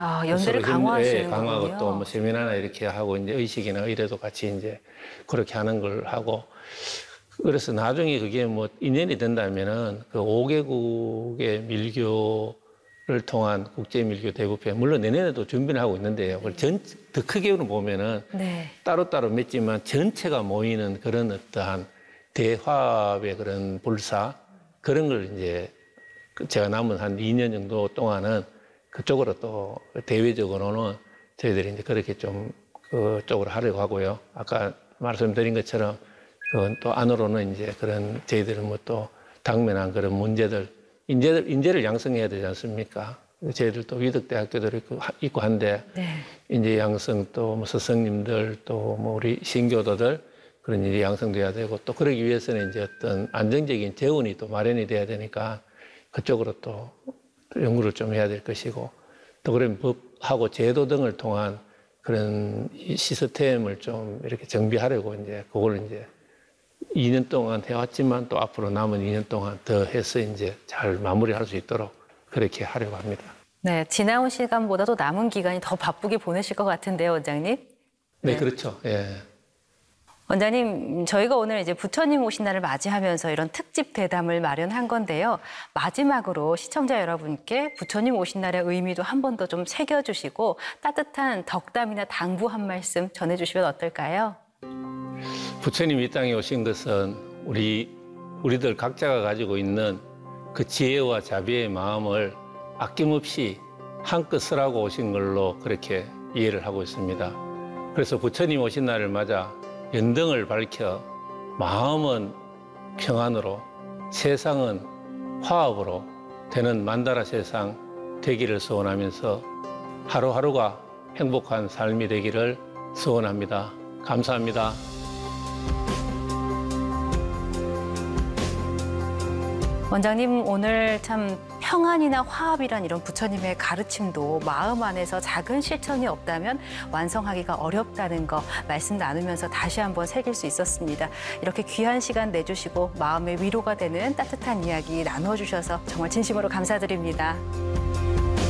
아, 연대를 강화하시는 강화하고 거군요. 또 뭐 세미나나 이렇게 하고 이제 의식이나 의례도 같이 이제 그렇게 하는 걸 하고 그래서 나중에 그게 뭐 인연이 된다면은 그 5개국의 밀교를 통한 국제 밀교 대국회 물론 내년에도 준비를 하고 있는데요. 더 크게는 보면은 네. 따로따로 맺지만 전체가 모이는 그런 어떠한 대화합의 그런 불사 그런 걸 이제 제가 남은 한 2년 정도 동안은 그쪽으로 또 대외적으로는 저희들이 이제 그렇게 좀 그쪽으로 하려고 하고요. 아까 말씀드린 것처럼 그건 또 안으로는 이제 그런 저희들은 뭐 또 당면한 그런 문제들 인재를 양성해야 되지 않습니까? 저희들 또 위덕대학교들 있고 한데 네. 인재 양성 또 뭐 스승님들 또 뭐 우리 신교도들 그런 일이 양성돼야 되고 또 그러기 위해서는 이제 어떤 안정적인 재원이 또 마련이 돼야 되니까 그쪽으로 또 연구를 좀 해야 될 것이고 또 그런 법하고 제도 등을 통한 그런 시스템을 좀 이렇게 정비하려고 이제 그걸 이제 2년 동안 해왔지만 또 앞으로 남은 2년 동안 더 해서 이제 잘 마무리할 수 있도록 그렇게 하려고 합니다. 네, 지나온 시간보다도 남은 기간이 더 바쁘게 보내실 것 같은데요, 원장님? 네, 그렇죠. 예. 원장님, 저희가 오늘 이제 부처님 오신 날을 맞이하면서 이런 특집 대담을 마련한 건데요. 마지막으로 시청자 여러분께 부처님 오신 날의 의미도 한 번 더 좀 새겨주시고 따뜻한 덕담이나 당부 한 말씀 전해주시면 어떨까요? 부처님이 이 땅에 오신 것은 우리들 각자가 가지고 있는 그 지혜와 자비의 마음을 아낌없이 한껏 쓰라고 오신 걸로 그렇게 이해를 하고 있습니다. 그래서 부처님 오신 날을 맞아 연등을 밝혀 마음은 평안으로 세상은 화합으로 되는 만다라 세상 되기를 소원하면서 하루하루가 행복한 삶이 되기를 소원합니다. 감사합니다. 원장님, 오늘 참 평안이나 화합이란 이런 부처님의 가르침도 마음 안에서 작은 실천이 없다면 완성하기가 어렵다는 거 말씀 나누면서 다시 한번 새길 수 있었습니다. 이렇게 귀한 시간 내주시고 마음의 위로가 되는 따뜻한 이야기 나눠주셔서 정말 진심으로 감사드립니다.